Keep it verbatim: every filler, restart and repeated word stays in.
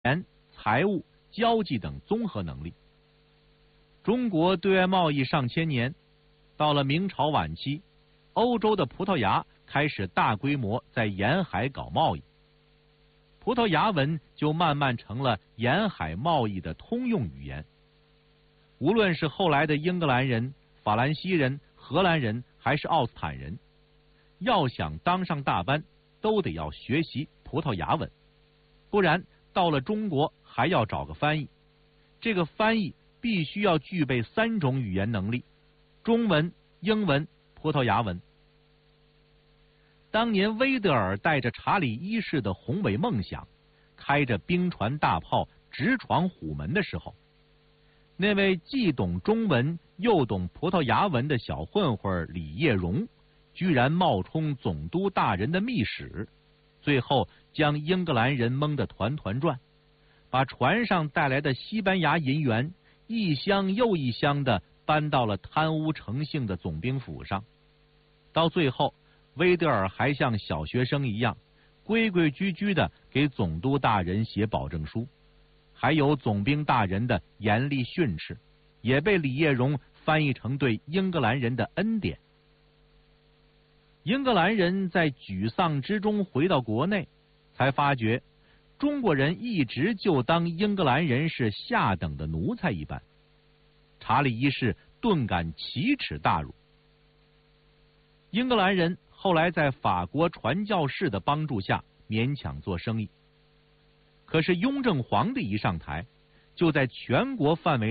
言、财务、交际等综合能力。中国对外贸易上千年，到了明朝晚期，欧洲的葡萄牙开始大规模在沿海搞贸易，葡萄牙文就慢慢成了沿海贸易的通用语言。无论是后来的英格兰人、法兰西人、荷兰人还是奥斯坦人，要想当上大班，都得要学习葡萄牙文，不然到了中国还要找个翻译。这个翻译必须要具备三种语言能力：中文、英文、葡萄牙文。当年威德尔带着查理一世的宏伟梦想，开着兵船大炮直闯虎门的时候，那位既懂中文又懂葡萄牙文的小混混李业荣，居然冒充总督大人的密使，最后将英格兰人蒙得团团转，把船上带来的西班牙银元一箱又一箱的搬到了贪污成性的总兵府上。到最后，威德尔还像小学生一样，规规矩矩的给总督大人写保证书，还有总兵大人的严厉训斥，也被李业荣翻译成对英格兰人的恩典。英格兰人在沮丧之中回到国内，才发觉中国人一直就当英格兰人是下等的奴才一般。查理一世顿感奇耻大辱。英格兰人后来在法国传教士的帮助下勉强做生意，可是雍正皇帝一上台，就在全国范围